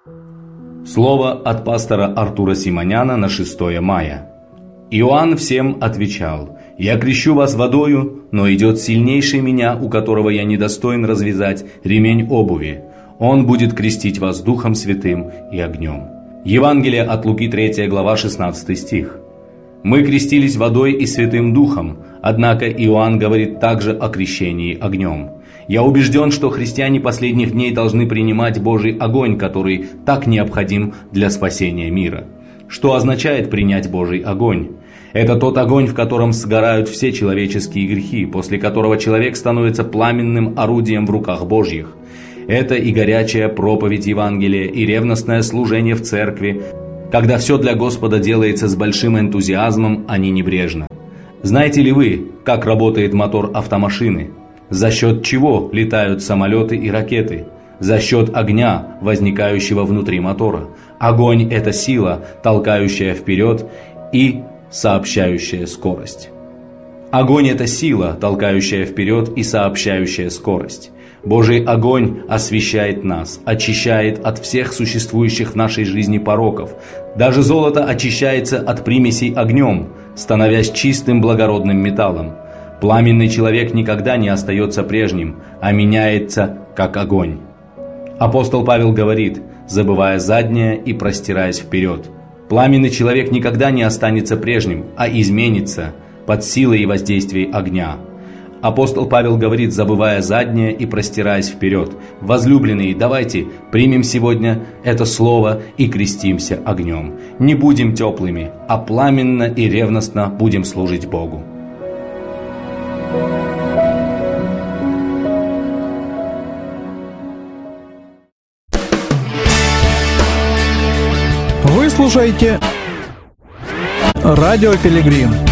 Слово от пастора Артура Симоняна на 6 мая. Иоанн всем отвечал: «Я крещу вас водою, но идет сильнейший меня, у которого я недостоин развязать ремень обуви. Он будет крестить вас Духом Святым и огнем». Евангелие от Луки, 3 глава, 16 стих. Мы крестились водой и Святым Духом, однако Иоанн говорит также о крещении огнем. Я убежден, что христиане последних дней должны принимать Божий огонь, который так необходим для спасения мира. Что означает принять Божий огонь? Это тот огонь, в котором сгорают все человеческие грехи, после которого человек становится пламенным орудием в руках Божьих. Это и горячая проповедь Евангелия, и ревностное служение в церкви, когда все для Господа делается с большим энтузиазмом, а не небрежно. Знаете ли вы, как работает мотор автомашины? За счет чего летают самолеты и ракеты? За счет огня, возникающего внутри мотора. Огонь – это сила, толкающая вперед и сообщающая скорость. Огонь – это сила, толкающая вперед и сообщающая скорость. Божий огонь освящает нас, очищает от всех существующих в нашей жизни пороков. Даже золото очищается от примесей огнем, становясь чистым благородным металлом. Пламенный человек никогда не остается прежним, а меняется, как огонь. Апостол Павел говорит, забывая заднее и простираясь вперед: пламенный человек никогда не останется прежним, а изменится под силой и воздействием огня. Апостол Павел говорит, забывая заднее и простираясь вперед: возлюбленные, давайте примем сегодня это слово и крестимся огнем. Не будем теплыми, а пламенно и ревностно будем служить Богу. Вы слушаете Радио Пилигрим.